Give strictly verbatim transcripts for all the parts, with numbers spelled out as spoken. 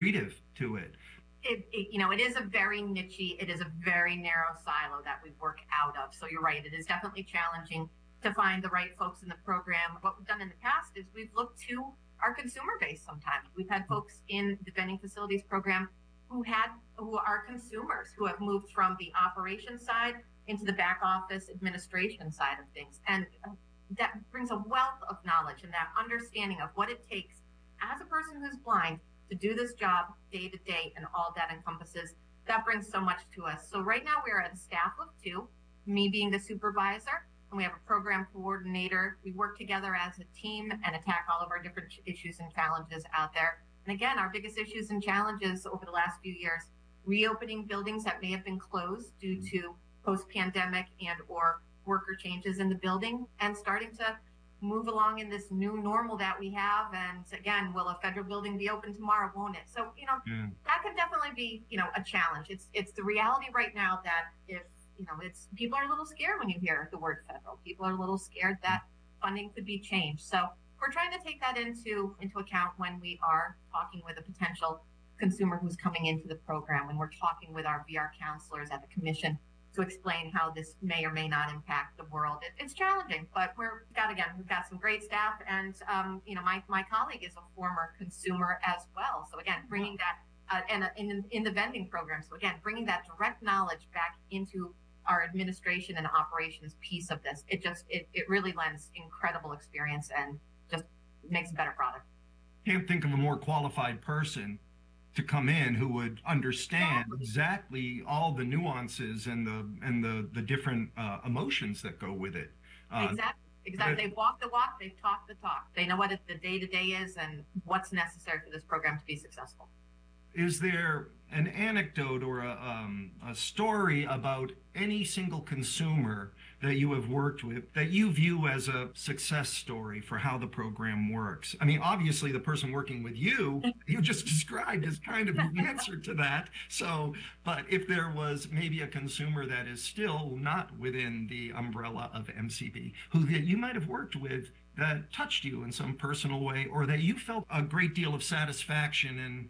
creative to it. It, it, you know, it is a very nichey, it is a very narrow silo that we work out of. So you're right, it is definitely challenging to find the right folks in the program. What we've done in the past is we've looked to our consumer base sometimes. We've had folks in the vending facilities program who had who are consumers who have moved from the operations side into the back office administration side of things. And that brings a wealth of knowledge and that understanding of what it takes as a person who's blind to do this job day to day and all that encompasses. That brings so much to us. So right now we're at a staff of two, me being the supervisor, and we have a program coordinator. We work together as a team and attack all of our different issues and challenges out there. And again, our biggest issues and challenges over the last few years, reopening buildings that may have been closed due to post-pandemic and or worker changes in the building, and starting to move along in this new normal that we have. And again, will a federal building be open tomorrow? Won't it? So, you know, yeah. that could definitely be, you know, a challenge. It's it's the reality right now that if, you know, it's people are a little scared when you hear the word federal. People are a little scared that funding could be changed. So we're trying to take that into into account when we are talking with a potential consumer who's coming into the program, when we're talking with our V R counselors at the commission to explain how this may or may not impact the world. It, it's challenging, but we're got again, we've got some great staff, and um, you know, my my colleague is a former consumer as well. So again, bringing that uh, and uh, in in the vending program. So again, bringing that direct knowledge back into our administration and operations piece of this. It just it it really lends incredible experience and just makes a better product. Can't think of a more qualified person to come in who would understand exactly all the nuances and the and the the different uh, emotions that go with it. Uh, exactly. Exactly. They've walked the walk. They've talked the talk. They know what it, the day to day is and what's necessary for this program to be successful. Is there an anecdote or a, um, a story about any single consumer that you have worked with that you view as a success story for how the program works? I mean, obviously the person working with you, you just described as kind of the answer to that. So, but if there was maybe a consumer that is still not within the umbrella of M C B, who that you might have worked with that touched you in some personal way, or that you felt a great deal of satisfaction in.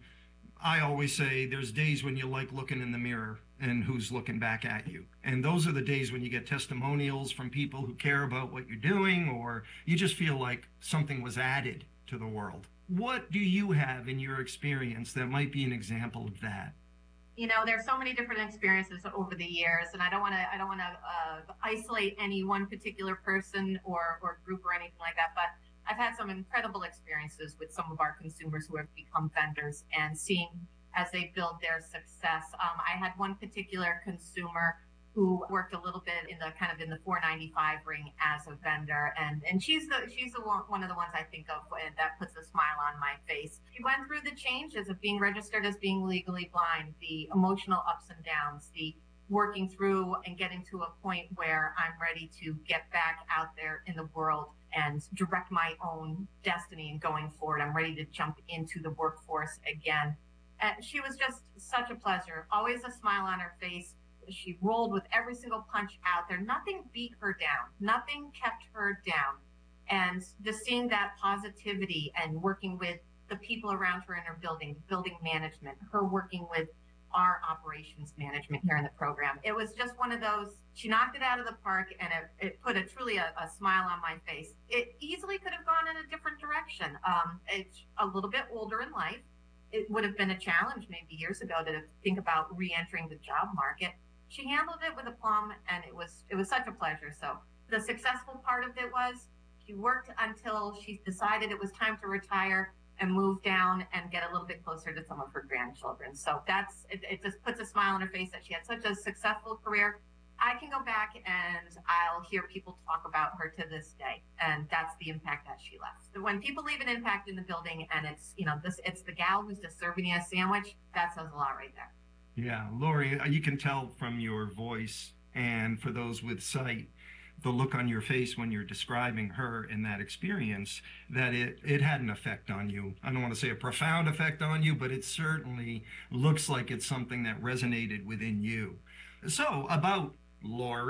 I always say there's days when you like looking in the mirror and who's looking back at you. And those are the days when you get testimonials from people who care about what you're doing, or you just feel like something was added to the world. What do you have in your experience that might be an example of that? You know, there's so many different experiences over the years, and I don't want to I don't want to uh, isolate any one particular person or, or group or anything like that, but I've had some incredible experiences with some of our consumers who have become vendors and seeing as they build their success. Um, I had one particular consumer who worked a little bit in the kind of in the four ninety-five ring as a vendor, and and she's the she's the one, one of the ones I think of and that puts a smile on my face. She went through the changes of being registered as being legally blind, the emotional ups and downs, the working through and getting to a point where I'm ready to get back out there in the world and direct my own destiny and going forward. I'm ready to jump into the workforce again. And she was just such a pleasure, always a smile on her face. She rolled with every single punch out there. Nothing beat her down. Nothing kept her down. And just seeing that positivity and working with the people around her in her building, building management, her working with our operations management here in the program. It was just one of those, she knocked it out of the park, and it, it put a truly a, a smile on my face. It easily could have gone in a different direction. Um, it's a little bit older in life. It would have been a challenge maybe years ago to think about re-entering the job market. She handled it with aplomb, and it was it was such a pleasure. So the successful part of it was she worked until she decided it was time to retire and move down and get a little bit closer to some of her grandchildren. So that's, it, it just puts a smile on her face that she had such a successful career. I can go back and I'll hear people talk about her to this day. And that's the impact that she left. When people leave an impact in the building and it's, you know, this, it's the gal who's just serving you a sandwich, that says a lot right there. Yeah, Lori, you can tell from your voice, and for those with sight, the look on your face when you're describing her in that experience, that it, it had an effect on you. I don't want to say a profound effect on you, but it certainly looks like it's something that resonated within you. So about Lori,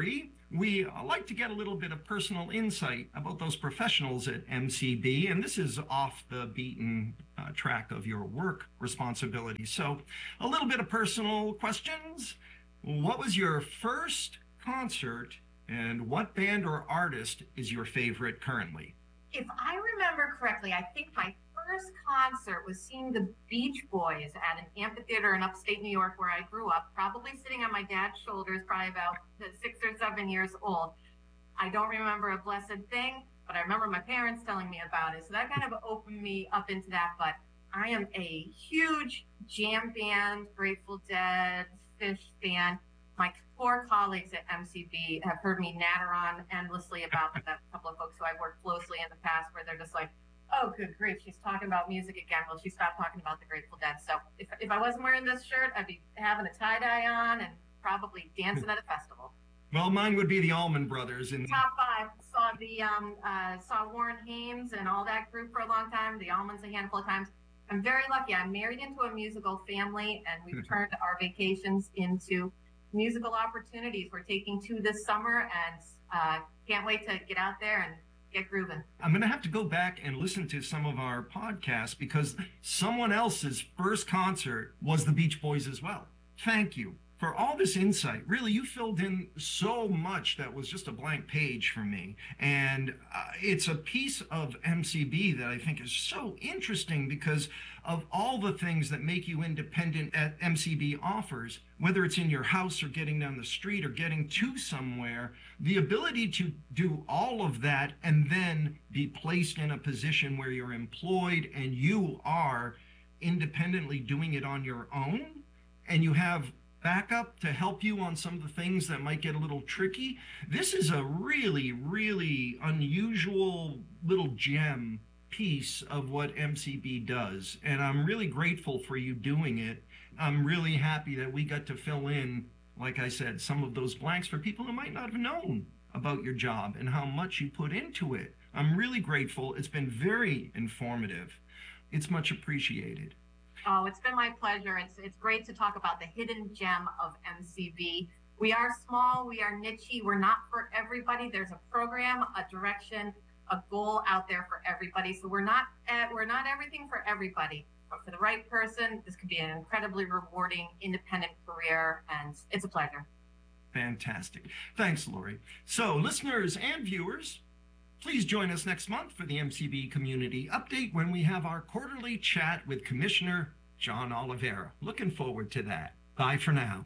we like to get a little bit of personal insight about those professionals at M C B, and this is off the beaten uh, track of your work responsibilities. So a little bit of personal questions. What was your first concert, and what band or artist is your favorite currently? If I remember correctly, I think my first concert was seeing the Beach Boys at an amphitheater in upstate New York where I grew up, probably sitting on my dad's shoulders, probably about six or seven years old. I don't remember a blessed thing, but I remember my parents telling me about it. So that kind of opened me up into that. But I am a huge jam band, Grateful Dead, Fish fan. My four colleagues at M C B have heard me natter on endlessly about that. A couple of folks who I've worked closely in the past where they're just like, oh, good grief, she's talking about music again. Well, she stopped talking about the Grateful Dead. So if, if I wasn't wearing this shirt, I'd be having a tie-dye on and probably dancing at a festival. Well, mine would be the Allman Brothers. And top five. Saw the um, uh, saw Warren Haynes and all that group for a long time, the Allmans a handful of times. I'm very lucky. I'm married into a musical family, and we've turned our vacations into musical opportunities. We're taking two this summer, and uh, can't wait to get out there and get grooving. I'm going to have to go back and listen to some of our podcasts because someone else's first concert was the Beach Boys as well. Thank you for all this insight. Really, you filled in so much that was just a blank page for me. And uh, it's a piece of M C B that I think is so interesting because of all the things that make you independent at M C B offers, whether it's in your house or getting down the street or getting to somewhere, the ability to do all of that and then be placed in a position where you're employed and you are independently doing it on your own, and you have backup to help you on some of the things that might get a little tricky. This is a really, really unusual little gem piece of what M C B does, and I'm really grateful for you doing it. I'm really happy that we got to fill in, like I said, some of those blanks for people who might not have known about your job and how much you put into it. I'm really grateful. It's been very informative. It's much appreciated. Oh, it's been my pleasure. It's it's great to talk about the hidden gem of M C B. We are small, we are nichey, we're not for everybody. There's a program, a direction, a goal out there for everybody. So we're not uh, we're not everything for everybody. But for the right person, this could be an incredibly rewarding, independent career, and it's a pleasure. Fantastic. Thanks, Lori. So, listeners and viewers, please join us next month for the M C B Community Update when we have our quarterly chat with Commissioner John Oliveira. Looking forward to that. Bye for now.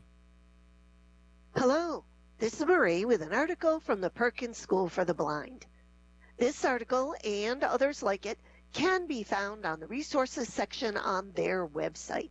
Hello, this is Marie with an article from the Perkins School for the Blind. This article and others like it can be found on the resources section on their website.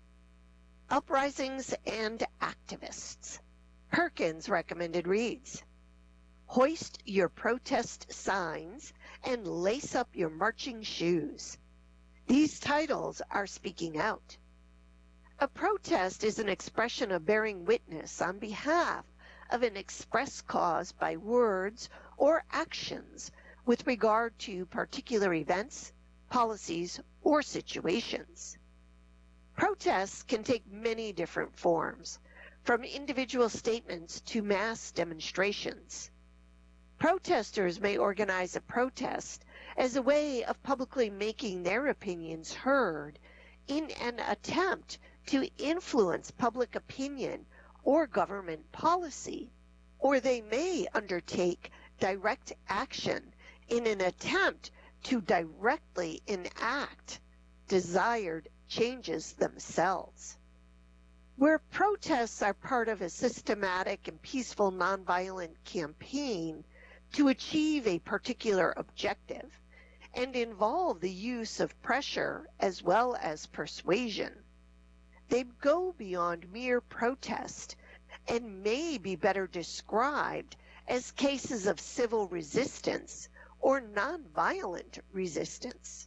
Uprisings and Activists. Perkins recommended reads. Hoist your protest signs and lace up your marching shoes. These titles are speaking out. A protest is an expression of bearing witness on behalf of an express cause by words or actions with regard to particular events, policies, or situations. Protests can take many different forms, from individual statements to mass demonstrations. Protesters may organize a protest as a way of publicly making their opinions heard in an attempt to influence public opinion or government policy, or they may undertake direct action in an attempt to directly enact desired changes themselves. Where protests are part of a systematic and peaceful nonviolent campaign to achieve a particular objective and involve the use of pressure as well as persuasion, they go beyond mere protest and may be better described as cases of civil resistance or nonviolent resistance.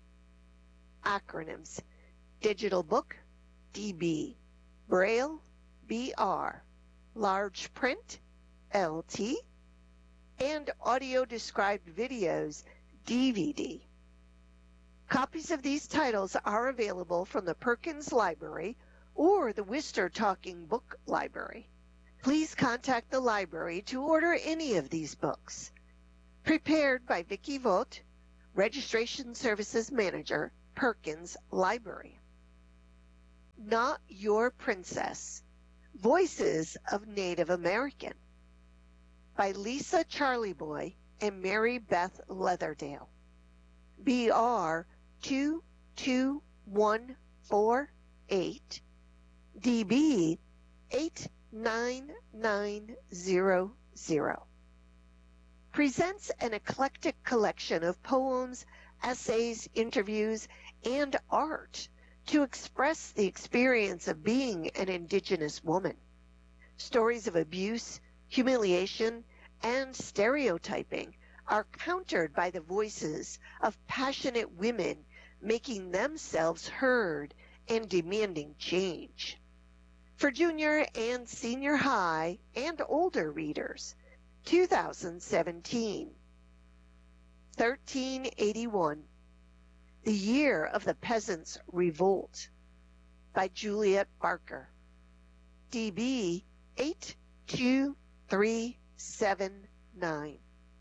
Acronyms: Digital Book, D B, Braille, B R, Large Print, L T, and Audio Described Videos, D V D. Copies of these titles are available from the Perkins Library or the Worcester Talking Book Library. Please contact the library to order any of these books. Prepared by Vicki Vogt, Registration Services Manager, Perkins Library. Not Your Princess, Voices of Native American, by Lisa Charlieboy and Mary Beth Leatherdale. B R two two one four eight, D B eight nine nine zero zero. Presents an eclectic collection of poems, essays, interviews, and art to express the experience of being an Indigenous woman. Stories of abuse, humiliation, and stereotyping are countered by the voices of passionate women making themselves heard and demanding change. For junior and senior high and older readers, two thousand seventeen. thirteen eighty-one, The Year of the Peasants' Revolt, by Juliet Barker. D B eight two three seven nine.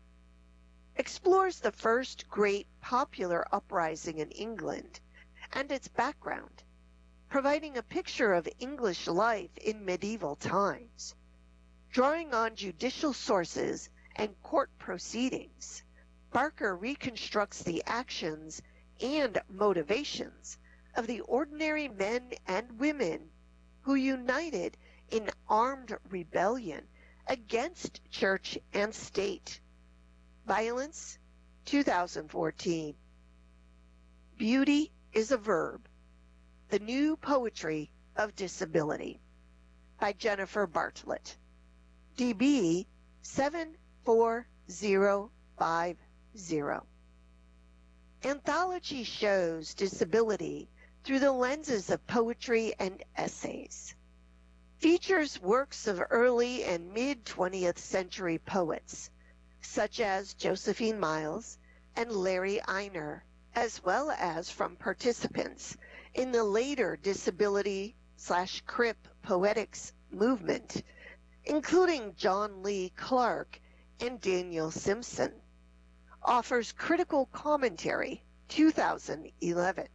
Explores the first great popular uprising in England and its background, providing a picture of English life in medieval times. Drawing on judicial sources and court proceedings, Barker reconstructs the actions and motivations of the ordinary men and women who united in armed rebellion against church and state. Violence, two thousand fourteen. Beauty is a Verb, The New Poetry of Disability, by Jennifer Bartlett. D B seven four zero five zero. Anthology shows disability through the lenses of poetry and essays. Features works of early and mid-twentieth century poets, such as Josephine Miles and Larry Einer, as well as from participants in the later disability slash crip poetics movement, including John Lee Clark and Daniel Simpson. Offers critical commentary, two thousand eleven.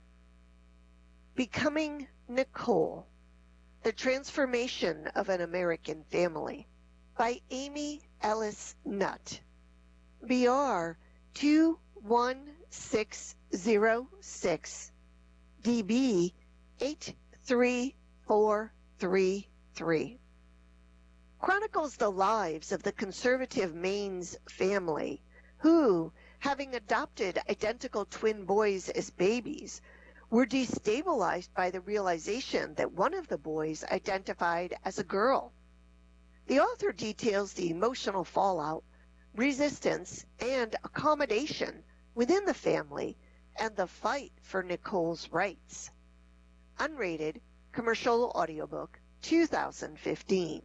Becoming Nicole, The Transformation of an American Family, by Amy Ellis Nutt. B R two one six zero six, D B eight three four three three. Chronicles the lives of the conservative Maines family who, having adopted identical twin boys as babies, were destabilized by the realization that one of the boys identified as a girl. The author details the emotional fallout, resistance, and accommodation within the family and the fight for Nicole's rights. Unrated commercial audiobook, two thousand fifteen.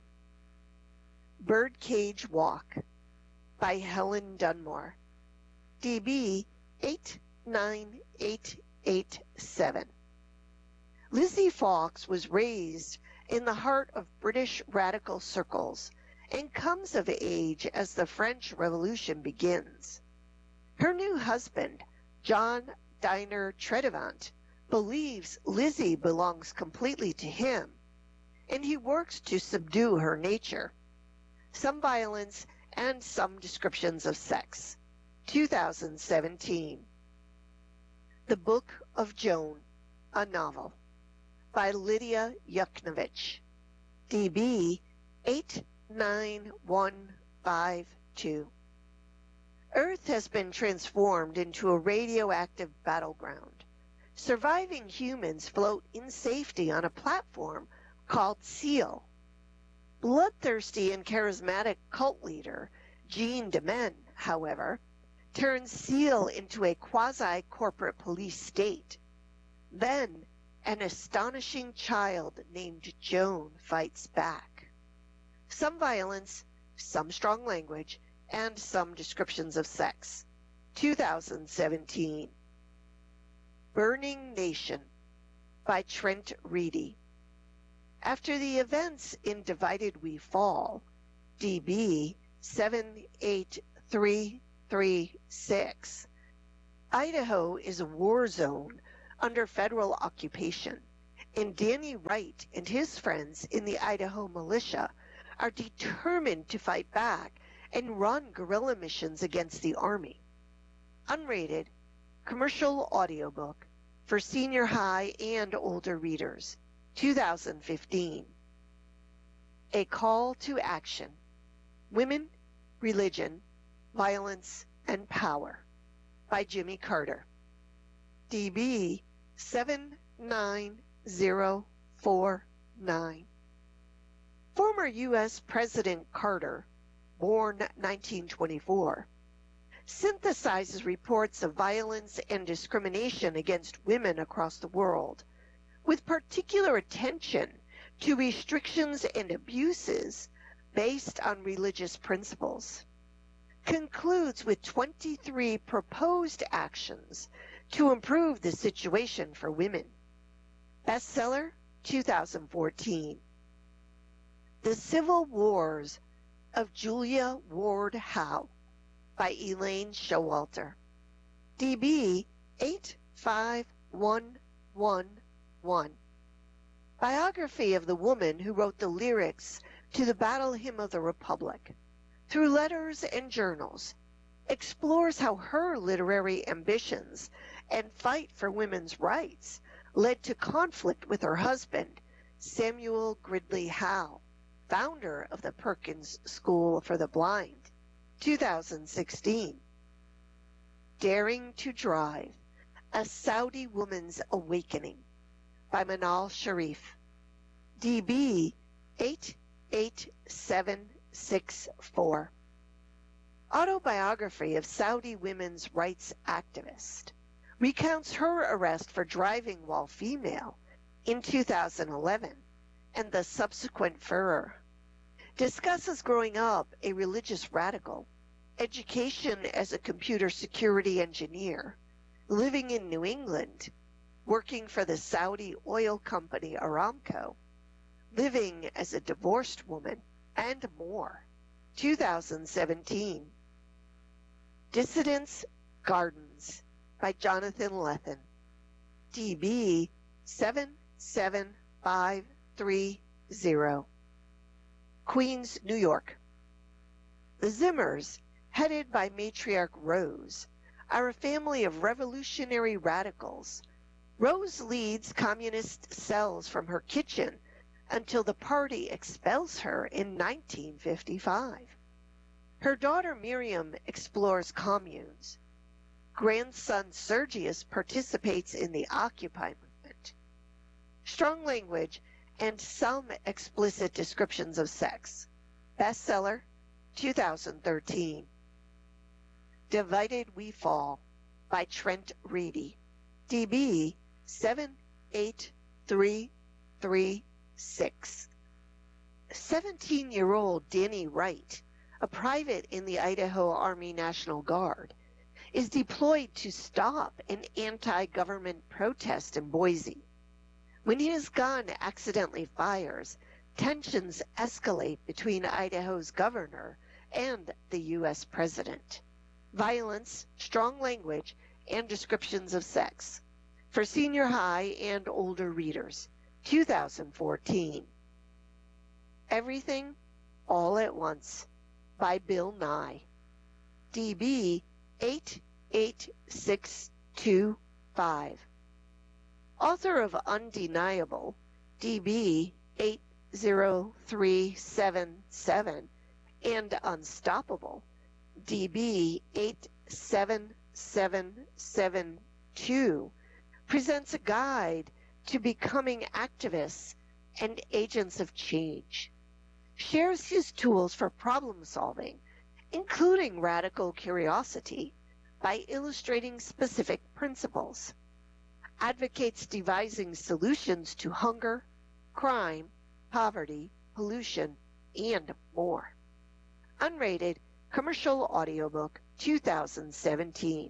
Birdcage Walk, by Helen Dunmore. D B eight nine eight eight seven. Lizzie Fawkes was raised in the heart of British radical circles and comes of age as the French Revolution begins. Her new husband, John Diner Tredevant, believes Lizzie belongs completely to him, and he works to subdue her nature. Some violence and some descriptions of sex. two thousand seventeen. The Book of Joan, a novel, by Lydia Yuknovich. D B eight nine one five two. Earth has been transformed into a radioactive battleground. Surviving humans float in safety on a platform called Seal. Bloodthirsty and charismatic cult leader Jean Demen, however, turns Seal into a quasi-corporate police state. Then, an astonishing child named Joan fights back. Some violence, some strong language, and some descriptions of sex. two thousand seventeen. Burning Nation, by Trent Reedy. After the events in Divided We Fall, D B seven eight three three six, Idaho is a war zone under federal occupation, and Danny Wright and his friends in the Idaho militia are determined to fight back and run guerrilla missions against the Army. Unrated, commercial audiobook for senior high and older readers, two thousand fifteen. A Call to Action: Women, Religion, Violence, and Power by Jimmy Carter. D B seven nine zero four nine. Former U S President Carter, born nineteen twenty-four, synthesizes reports of violence and discrimination against women across the world, with particular attention to restrictions and abuses based on religious principles. Concludes with twenty-three proposed actions to improve the situation for women. Bestseller, two thousand fourteen. The Civil Wars of Julia Ward Howe by Elaine Showalter. D B eight five one one one. Biography of the woman who wrote the lyrics to the Battle Hymn of the Republic, through letters and journals, explores how her literary ambitions and fight for women's rights led to conflict with her husband, Samuel Gridley Howe, founder of the Perkins School for the Blind, two thousand sixteen. Daring to Drive: A Saudi Woman's Awakening by Manal Sharif. D B eight eight seven six four. Autobiography of Saudi women's rights activist recounts her arrest for driving while female in two thousand eleven and the subsequent furor. Discusses growing up a religious radical, education as a computer security engineer, living in New England, working for the Saudi oil company Aramco, living as a divorced woman, and more. two thousand seventeen. Dissidents Gardens by Jonathan Lethem. D B seven seven five three zero. Queens, New York. The Zimmers, headed by matriarch Rose, are a family of revolutionary radicals. Rose leads communist cells from her kitchen until the party expels her in nineteen fifty-five. Her daughter Miriam explores communes. Grandson Sergius participates in the Occupy movement. Strong language and some explicit descriptions of sex. Bestseller, two thousand thirteen. Divided We Fall by Trent Reedy. D B seven eight three three six. seventeen-year-old Danny Wright, a private in the Idaho Army National Guard, is deployed to stop an anti-government protest in Boise. When his gun accidentally fires, tensions escalate between Idaho's governor and the U S president. Violence, strong language, and descriptions of sex. For senior high and older readers, two thousand fourteen. Everything, All at Once by Bill Nye. D B eight eight six two five. Author of Undeniable, D B eight zero three seven seven, and Unstoppable, D B eight seven seven seven two, presents a guide to becoming activists and agents of change. Shares his tools for problem solving, including radical curiosity, by illustrating specific principles. Advocates devising solutions to hunger, crime, poverty, pollution, and more. Unrated commercial audiobook, two thousand seventeen.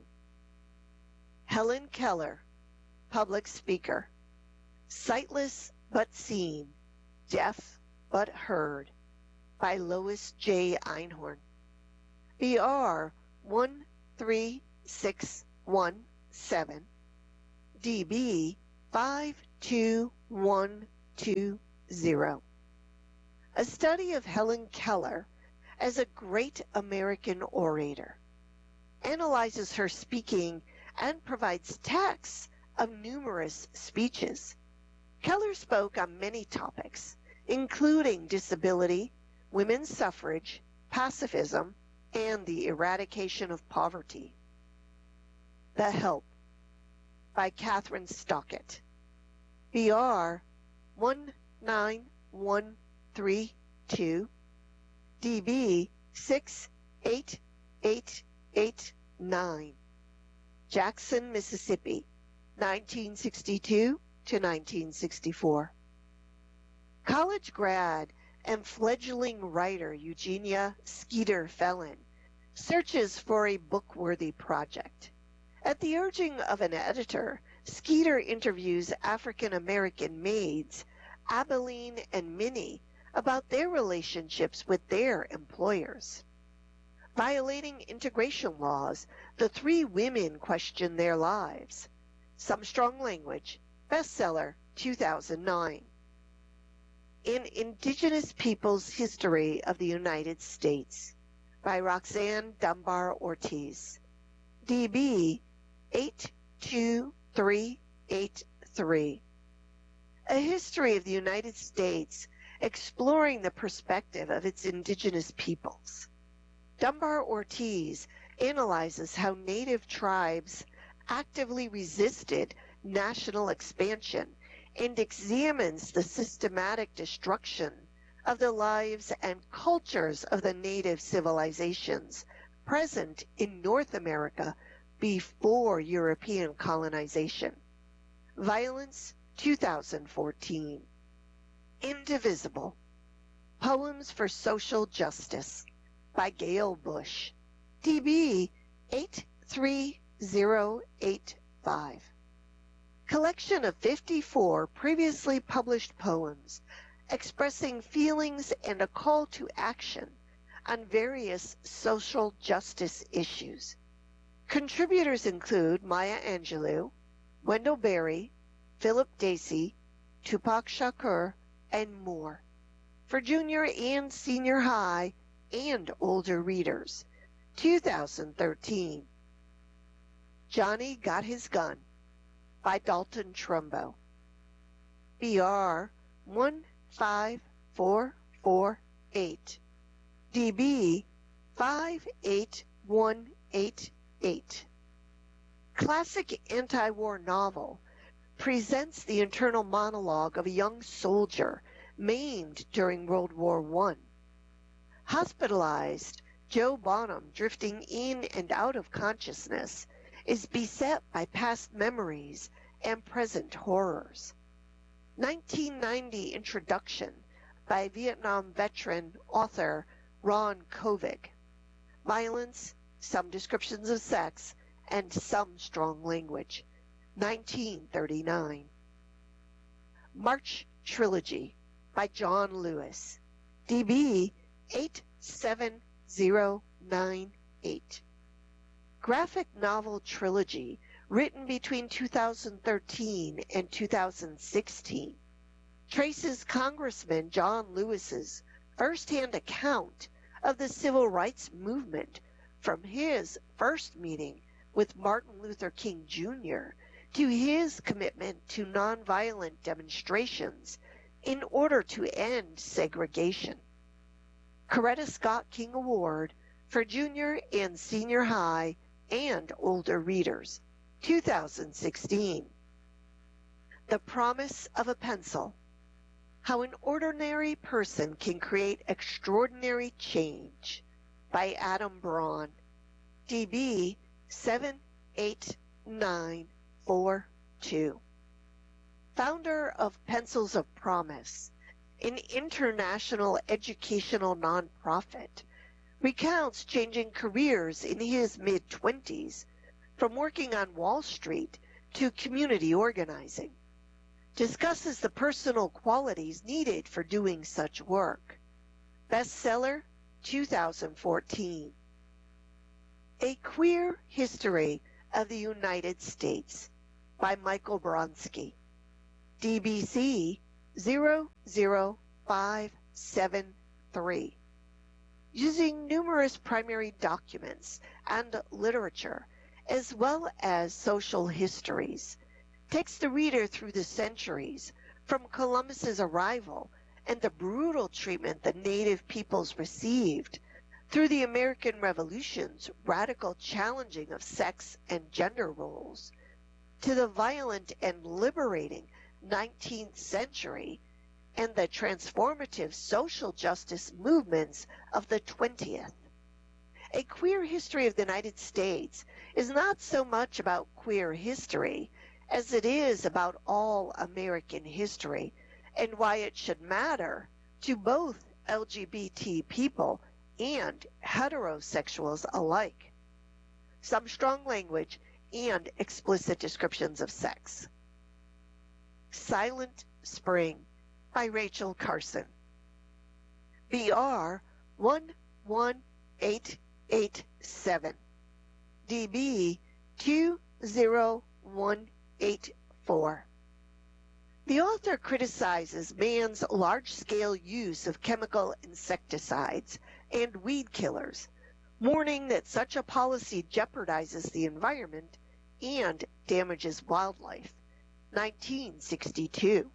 Helen Keller, public speaker. Sightless but Seen Deaf But Heard by Lois J. Einhorn. B R one three six one seven, D B five two one two zero. A study of Helen Keller as a great American orator, analyzes her speaking and provides texts of numerous speeches. Keller spoke on many topics, including disability, women's suffrage, pacifism, and the eradication of poverty. The Help by Catherine Stockett. B R one nine one three two, D B six eight eight eight nine. Jackson, Mississippi, nineteen sixty-two to nineteen sixty-four. College grad and fledgling writer Eugenia Skeeter Felon searches for a book-worthy project. At the urging of an editor, Skeeter interviews African-American maids, Abilene and Minnie, about their relationships with their employers. Violating integration laws, the three women question their lives. Some Strong Language, bestseller, two thousand nine. In Indigenous Peoples' History of the United States by Roxanne Dunbar Ortiz. D B eight two three eight three. A History of the United States exploring the perspective of its indigenous peoples. Dunbar Ortiz analyzes how native tribes actively resisted national expansion and examines the systematic destruction of the lives and cultures of the native civilizations present in North America before European colonization. Violence, two thousand fourteen. Indivisible. Poems for Social Justice by Gail Bush. D B eight three zero eight five. Collection of fifty-four previously published poems expressing feelings and a call to action on various social justice issues. Contributors include Maya Angelou, Wendell Berry, Philip Dacey, Tupac Shakur, and more, for junior and senior high and older readers. two thousand thirteen. Johnny Got His Gun by Dalton Trumbo. B R one five four four eight. D B five eight one eight eight. Classic anti-war novel presents the internal monologue of a young soldier maimed during World War One. Hospitalized, Joe Bonham, drifting in and out of consciousness, is beset by past memories and present horrors. nineteen ninety introduction by Vietnam veteran author Ron Kovic. Violence, some descriptions of sex, and some strong language. nineteen thirty-nine. March Trilogy by John Lewis. D B eight seven zero nine eight. Graphic novel trilogy written between two thousand thirteen and two thousand sixteen traces Congressman John Lewis's first-hand account of the civil rights movement from his first meeting with Martin Luther King Junior to his commitment to nonviolent demonstrations in order to end segregation. Coretta Scott King Award for junior and senior high and older readers, two thousand sixteen. The Promise of a Pencil. How an Ordinary Person Can Create Extraordinary Change by Adam Braun. D B seven eight nine four two. Founder of Pencils of Promise, an international educational nonprofit, recounts changing careers in his mid-twenties from working on Wall Street to community organizing. discusses the personal qualities needed for doing such work. Bestseller, two thousand fourteen. A Queer History of the United States by Michael Bronski. D B C zero zero five seven three. Using numerous primary documents and literature, as well as social histories, takes the reader through the centuries from Columbus's arrival and the brutal treatment the native peoples received, through the American Revolution's radical challenging of sex and gender roles, to the violent and liberating nineteenth century and the transformative social justice movements of the twentieth. A Queer History of the United States is not so much about queer history as it is about all American history and why it should matter to both L G B T people and heterosexuals alike. Some strong language and explicit descriptions of sex. Silent Spring by Rachel Carson. B R one one eight eight seven. D B two zero one eight four. The author criticizes man's large-scale use of chemical insecticides and weed killers, warning that such a policy jeopardizes the environment and damages wildlife. nineteen sixty-two.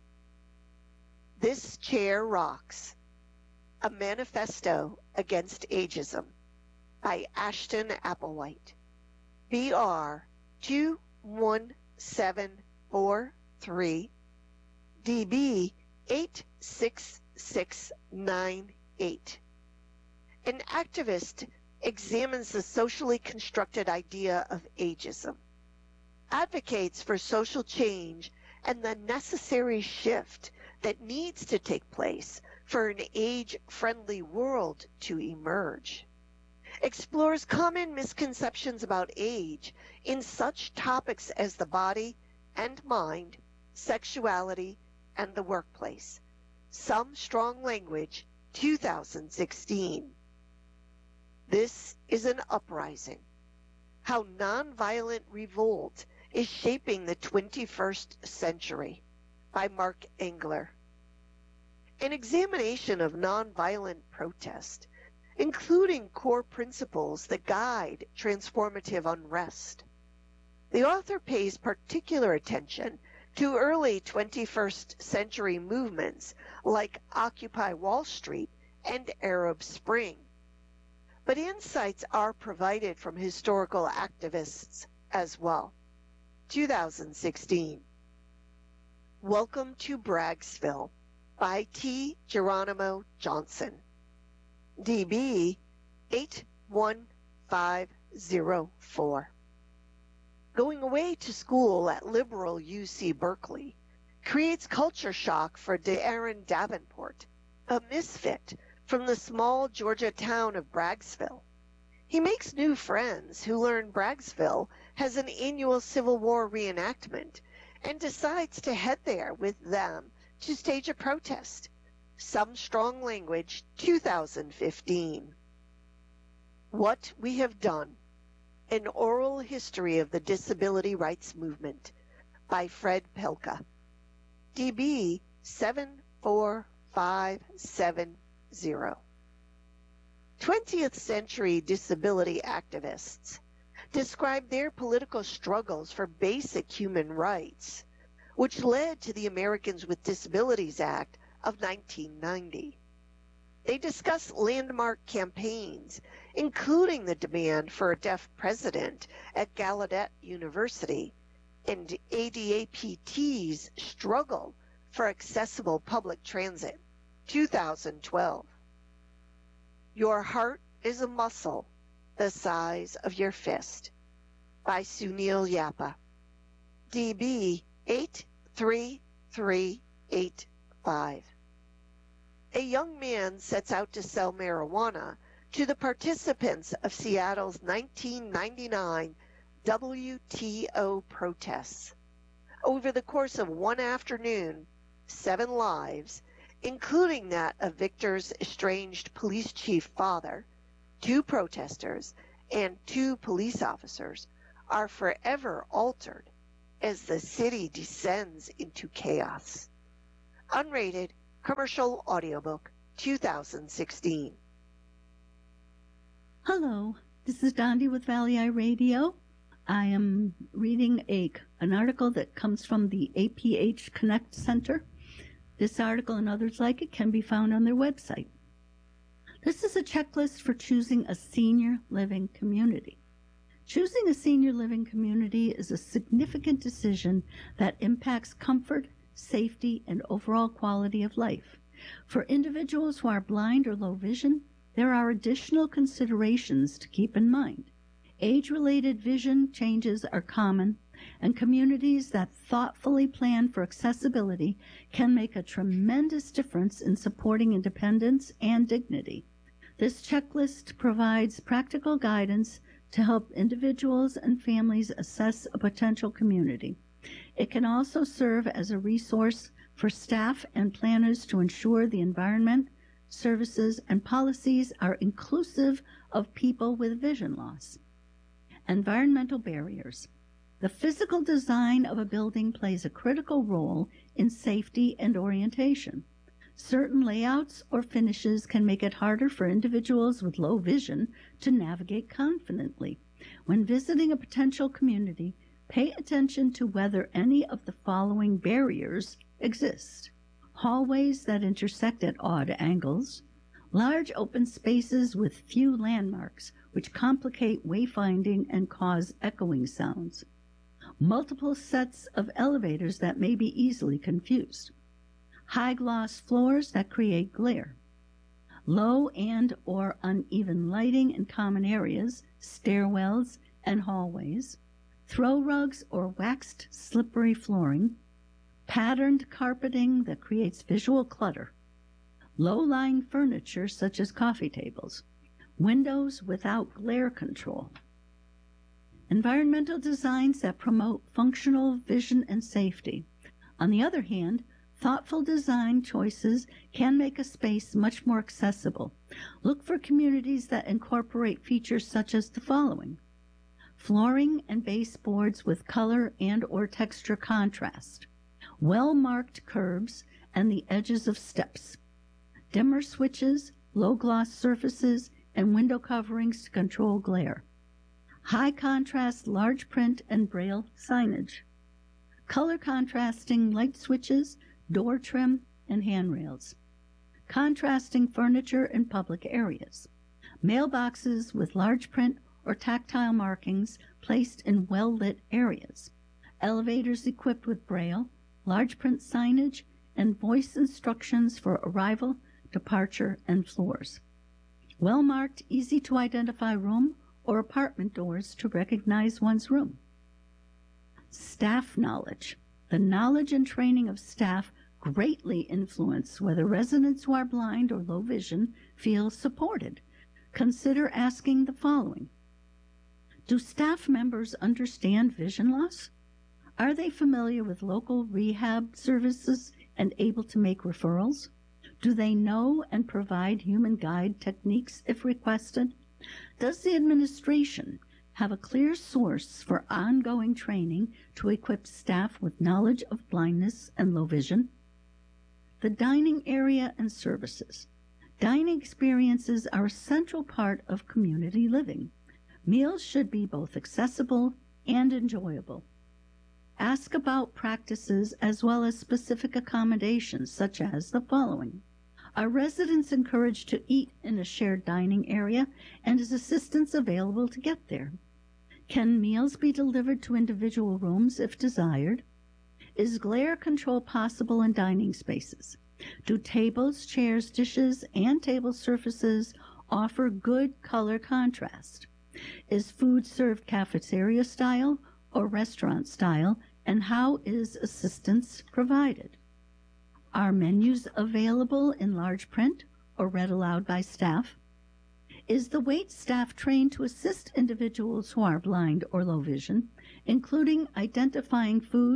This Chair Rocks. A Manifesto Against Ageism by Ashton Applewhite. B R two one seven four three. D B eight six six nine eight. An activist examines the socially constructed idea of ageism, advocates for social change and the necessary shift that needs to take place for an age-friendly world to emerge, explores common misconceptions about age in such topics as the body and mind, sexuality, and the workplace. Some Strong Language, two thousand sixteen. This is an Uprising. How Nonviolent Revolt is Shaping the twenty-first Century by Mark Engler. An examination of nonviolent protest, including core principles that guide transformative unrest. The author pays particular attention to early twenty-first century movements like Occupy Wall Street and Arab Spring. But insights are provided from historical activists as well. two thousand sixteen. Welcome to Braggsville by T. Geronimo Johnson. D B eight one five zero four. Going away to school at liberal U C Berkeley creates culture shock for Darren Davenport, a misfit from the small Georgia town of Braggsville. He makes new friends who learn Braggsville has an annual Civil War reenactment and decides to head there with them to stage a protest. Some Strong Language, two thousand fifteen. What We Have Done. An Oral History of the Disability Rights Movement by Fred Pelka. D B seven four five seven zero. twentieth century disability activists describe their political struggles for basic human rights, which led to the Americans with Disabilities Act of nineteen ninety. They discuss landmark campaigns, including the demand for a deaf president at Gallaudet University and A D A P T's struggle for accessible public transit, two thousand twelve. Your Heart is a Muscle the Size of Your Fist by Sunil Yapa. D B eight three three eight five. A young man sets out to sell marijuana to the participants of Seattle's nineteen ninety-nine W T O protests. Over the course of one afternoon, seven lives, including that of Victor's estranged police chief father, two protesters, and two police officers, are forever altered as the city descends into chaos. Unrated Commercial Audiobook two thousand sixteen. Hello, this is Dondi with Valley Eye Radio. I am reading a, an article that comes from the A P H Connect Center. This article and others like it can be found on their website. This is a checklist for choosing a senior living community. Choosing a senior living community is a significant decision that impacts comfort, safety, and overall quality of life. For individuals who are blind or low vision, there are additional considerations to keep in mind. Age-related vision changes are common, and communities that thoughtfully plan for accessibility can make a tremendous difference in supporting independence and dignity. This checklist provides practical guidance to help individuals and families assess a potential community. It can also serve as a resource for staff and planners to ensure the environment, services, and policies are inclusive of people with vision loss. Environmental barriers. The physical design of a building plays a critical role in safety and orientation. Certain layouts or finishes can make it harder for individuals with low vision to navigate confidently. When visiting a potential community, pay attention to whether any of the following barriers exist. Hallways that intersect at odd angles, large open spaces with few landmarks which complicate wayfinding and cause echoing sounds, multiple sets of elevators that may be easily confused, high-gloss floors that create glare, low and or uneven lighting in common areas, stairwells, and hallways, throw rugs or waxed slippery flooring, patterned carpeting that creates visual clutter, low-lying furniture such as coffee tables, windows without glare control. Environmental designs that promote functional vision and safety. On the other hand, thoughtful design choices can make a space much more accessible. Look for communities that incorporate features such as the following: flooring and baseboards with color and or texture contrast, well-marked curbs and the edges of steps, dimmer switches, low-gloss surfaces, and window coverings to control glare, high-contrast large print and braille signage, color contrasting light switches, door trim, and handrails, contrasting furniture in public areas, mailboxes with large print or tactile markings placed in well-lit areas, elevators equipped with braille, large print signage, and voice instructions for arrival, departure, and floors, well-marked, easy-to-identify room or apartment doors to recognize one's room. Staff knowledge. The knowledge and training of staff greatly influence whether residents who are blind or low vision feel supported. Consider asking the following: do staff members understand vision loss? Are they familiar with local rehab services and able to make referrals? Do they know and provide human guide techniques if requested? Does the administration have a clear source for ongoing training to equip staff with knowledge of blindness and low vision? The dining area and services. Dining experiences are a central part of community living. Meals should be both accessible and enjoyable. Ask about practices as well as specific accommodations, such as the following: are residents encouraged to eat in a shared dining area, and is assistance available to get there? Can meals be delivered to individual rooms if desired? Is glare control possible in dining spaces? Do tables, chairs, dishes, and table surfaces offer good color contrast? Is food served cafeteria style or restaurant style, and how is assistance provided? Are menus available in large print or read aloud by staff? Is the wait staff trained to assist individuals who are blind or low vision, including identifying foods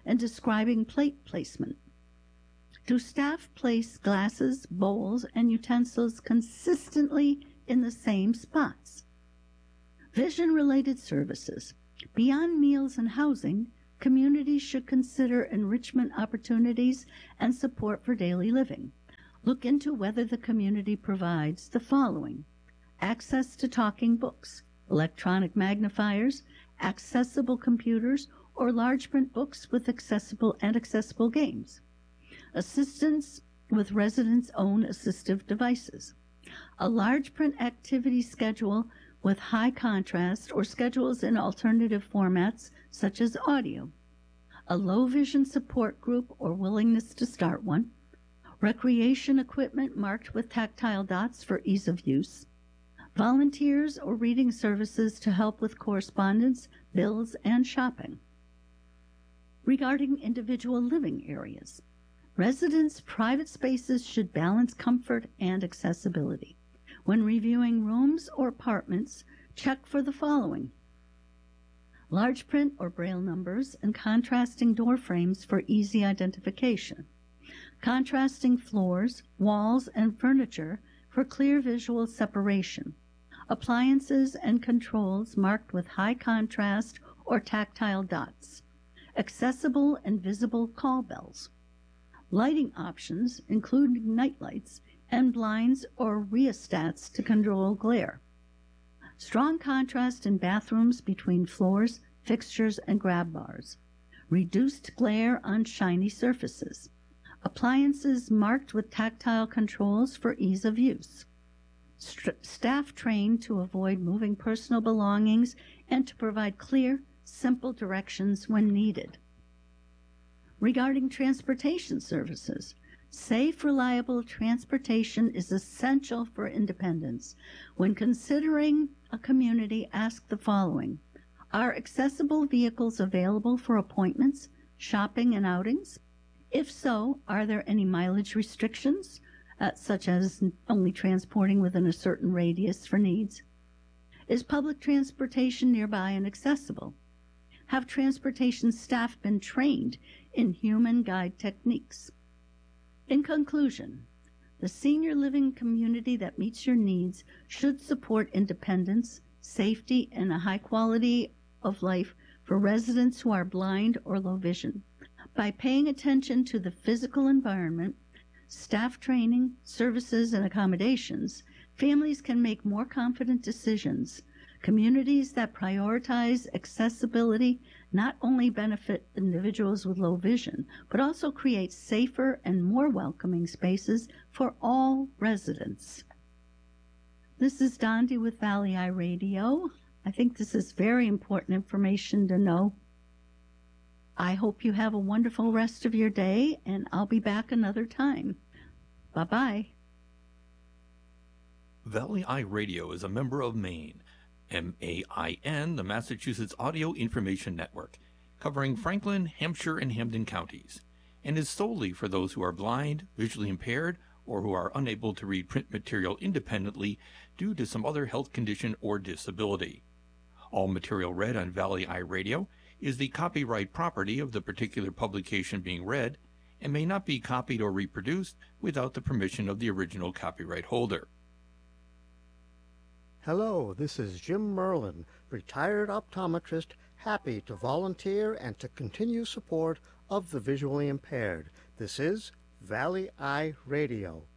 and describing plate placement. Do staff place glasses, bowls, and utensils consistently in the same spots? Vision-related services. Beyond meals and housing, communities should consider enrichment opportunities and support for daily living. Look into whether the community provides the following: access to talking books, electronic magnifiers, accessible computers, or large print books with accessible and accessible games. Assistance with residents' own assistive devices. A large print activity schedule with high contrast or schedules in alternative formats such as audio. A low vision support group or willingness to start one. Recreation equipment marked with tactile dots for ease of use. Volunteers or reading services to help with correspondence, bills, and shopping. Regarding individual living areas, residents' private spaces should balance comfort and accessibility. When reviewing rooms or apartments, check for the following: large print or braille numbers and contrasting door frames for easy identification. Contrasting floors, walls, and furniture for clear visual separation. Appliances and controls marked with high contrast or tactile dots. Accessible and visible call bells. Lighting options, including nightlights and blinds or rheostats to control glare. Strong contrast in bathrooms between floors, fixtures, and grab bars. Reduced glare on shiny surfaces. Appliances marked with tactile controls for ease of use. St- staff trained to avoid moving personal belongings and to provide clear, simple directions when needed. Regarding transportation services, safe, reliable transportation is essential for independence. When considering a community, ask the following: are accessible vehicles available for appointments, shopping, and outings? If so, are there any mileage restrictions, uh, such as only transporting within a certain radius for needs? Is public transportation nearby and accessible? Have transportation staff been trained in human guide techniques? In conclusion, the senior living community that meets your needs should support independence, safety, and a high quality of life for residents who are blind or low vision. By paying attention to the physical environment, staff training, services, and accommodations, families can make more confident decisions. Communities that prioritize accessibility not only benefit individuals with low vision, but also create safer and more welcoming spaces for all residents. This is Dondi with Valley Eye Radio. I think this is very important information to know. I hope you have a wonderful rest of your day, and I'll be back another time. Bye-bye. Valley Eye Radio is a member of MAIN, M A I N, the Massachusetts Audio Information Network, covering Franklin, Hampshire, and Hampden counties, and is solely for those who are blind, visually impaired, or who are unable to read print material independently due to some other health condition or disability. All material read on Valley Eye Radio is the copyright property of the particular publication being read and may not be copied or reproduced without the permission of the original copyright holder. Hello, this is Jim Merlin, retired optometrist, happy to volunteer and to continue support of the visually impaired. This is Valley Eye Radio.